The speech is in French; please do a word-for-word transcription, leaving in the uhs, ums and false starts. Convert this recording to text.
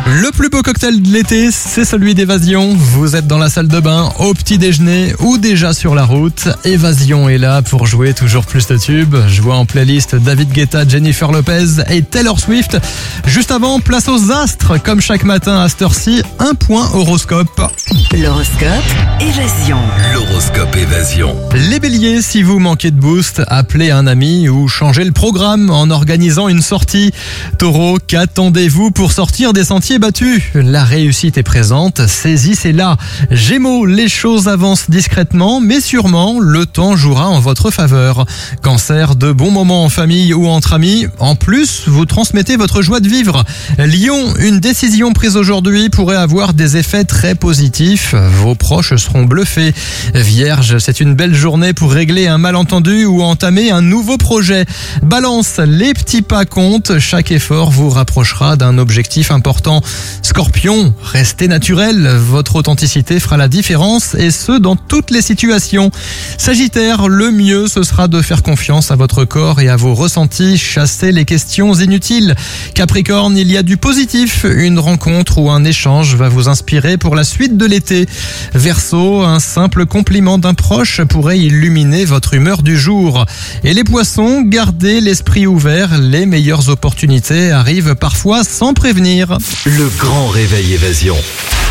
Le plus beau cocktail de l'été, c'est celui d'Évasion. Vous êtes dans la salle de bain, au petit déjeuner ou déjà sur la route. Évasion est là pour jouer toujours plus de tubes. Je vois en playlist David Guetta, Jennifer Lopez et Taylor Swift. Juste avant, place aux astres. Comme chaque matin à cette heure-ci, un point horoscope. L'horoscope Évasion. L'horoscope Évasion. Les béliers, si vous manquez de boost, appelez un ami ou changez le programme en organisant une sortie. Taureau, qu'attendez-vous pour sortir des sentiers battus? La réussite est présente, saisissez-la. Gémeaux, les choses avancent discrètement, mais sûrement, le temps jouera en votre faveur. Cancer, de bons moments en famille ou entre amis. En plus, vous transmettez votre joie de vivre. Lion, une décision prise aujourd'hui pourrait avoir des effets très positifs. Vos proches seront bluffés. Vierge, c'est une belle journée pour régler un malentendu ou entamer un nouveau projet. Balance, les petits pas comptent. Chaque effort vous rapprochera d'un objectif important. Scorpion, restez naturel. Votre authenticité fera la différence et ce, dans toutes les situations. Sagittaire, le mieux, ce sera de faire confiance à votre corps et à vos ressentis. Chassez les questions inutiles. Capricorne, il y a du positif. Une rencontre ou un échange va vous inspirer pour la suite de l'été. Verseau, un simple compliment d'un proche pourrait illuminer votre humeur du jour. Et les poissons, gardez l'esprit ouvert. Les meilleures opportunités arrivent parfois sans prévenir. Le grand réveil Évasion.